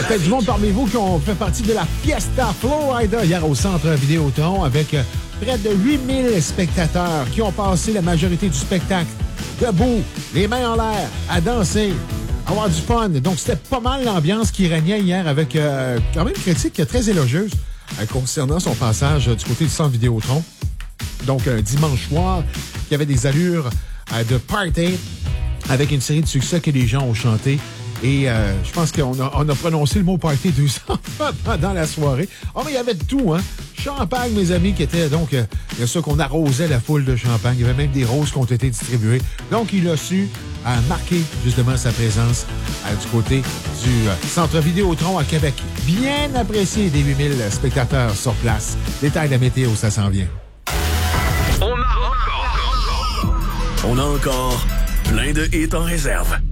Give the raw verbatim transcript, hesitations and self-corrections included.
peut-être du monde parmi vous qui ont fait partie de la Fiesta Florida hier au Centre Vidéotron avec près de huit mille spectateurs qui ont passé la majorité du spectacle debout, les mains en l'air, à danser, à avoir du fun. Donc, c'était pas mal l'ambiance qui régnait hier avec euh, quand même une critique très élogieuse euh, concernant son passage euh, du côté du Centre Vidéotron. Donc, un dimanche soir qui avait des allures euh, de party avec une série de succès que les gens ont chanté. Et euh, je pense qu'on a, on a prononcé le mot party deux cents fois pendant la soirée. Oh, mais il y avait de tout, hein? Champagne, mes amis, qui était donc... Euh, il y a ça qu'on arrosait la foule de champagne. Il y avait même des roses qui ont été distribuées. Donc, il a su euh, marquer, justement, sa présence euh, du côté du euh, Centre Vidéotron à Québec. Bien apprécié des huit mille spectateurs sur place. Détail de la météo, ça s'en vient. On a encore... On a encore plein de hits en réserve.